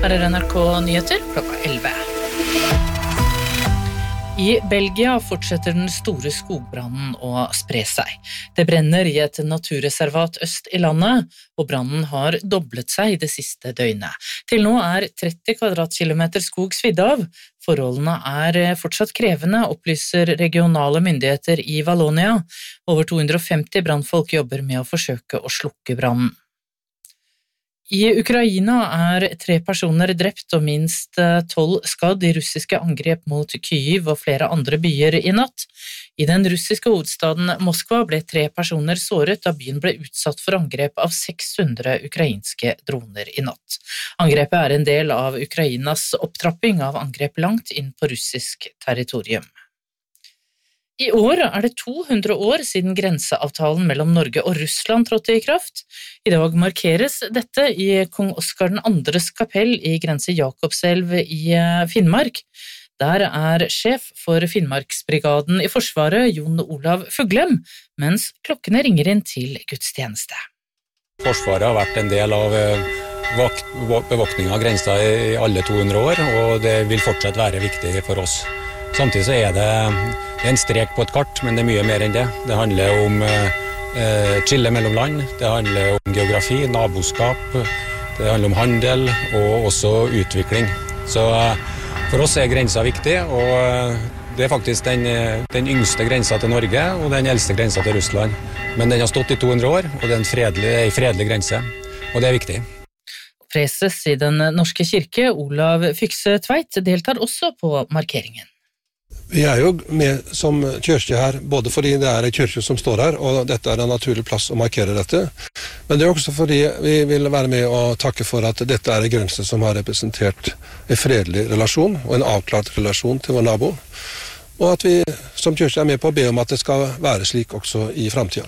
Her NRK Nyheter klokka 11. I Belgia fortsetter den store skogbrannen å spre seg. Det brenner i et naturreservat øst i landet, og brannen har doblet seg det siste døgnet. Til nå 30 kvadratkilometer skog svidd av. Forholdene fortsatt krevende, opplyser regionale myndigheter i Wallonia. Over 250 brannfolk jobber med å forsøke å slukke brannen. I Ukraina 3 personer drept og minst 12 skadd i russiske angrep mot Kyiv og flere andre byer i natt. I den russiske hovedstaden Moskva ble 3 personer såret da byen ble utsatt for angrep av 600 ukrainske droner i natt. Angrepet en del av Ukrainas opptrapping av angrep langt inn på russisk territorium. I år det 200 år siden grenseavtalen mellom Norge og Russland trådte i kraft. I dag markeres dette i kong Oskar IIs kapell i Grense Jakobselv i Finnmark. Der sjef for Finnmarksbrigaden i Forsvaret, Jon Olav Fuglem, mens klokkene ringer inn til gudstjeneste. Forsvaret har vært en del av bevåkningen av grensa i alle 200 år, og det vil fortsatt være viktig for oss. Samtidig så det en strek på et kart, men det mye mer enn det. Det handler om skille mellom land, det handler om geografi, naboskap, det handler om handel og også utvikling. Så for oss grensa viktig, og det faktisk den yngste grensa til Norge og den eldste grensa til Russland. Men den har stått i 200 år, og det en fredelig grense, og det viktig. Preses i Den norske kirke, Olav Fykse Tveit, deltar også på markeringen. Vi jo med som kyrkje her, både fordi det en kyrkje som står her, og dette en naturlig plass å markere dette. Men det også fordi vi vil være med og takke for at dette en grense som har representert en fredelig relasjon, og en avklart relasjon til vår nabo. Og at vi som kyrkje med på å be om at det skal være slik også i fremtiden.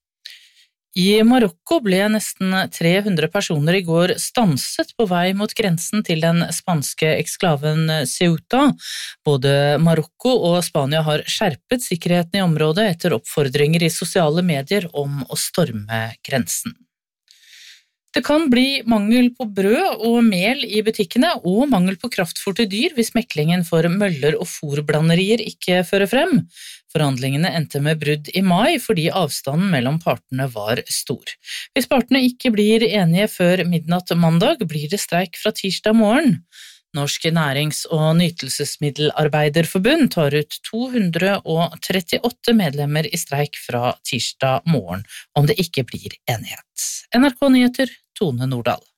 I Marokko ble nesten 300 personer i går stanset på vei mot grensen til den spanske eksklaven Ceuta. Både Marokko og Spania har skjerpet sikkerheten i området etter oppfordringer i sosiale medier om å storme grensen. Det kan bli mangel på brød og mel i butikkene og mangel på kraftfôr til dyr hvis meklingen for møller og fôrblanderier ikke fører frem. Forhandlingene endte med brudd i mai fordi avstanden mellom partene var stor. Hvis partene ikke blir enige før midnatt mandag, blir det streik fra tirsdag morgen. Norsk Nærings- og Nytelsesmiddelarbeiderforbund tar ut 238 medlemmer i streik fra tirsdag morgen, om det ikke blir enighet. NRK Nyheter, Tone Nordahl.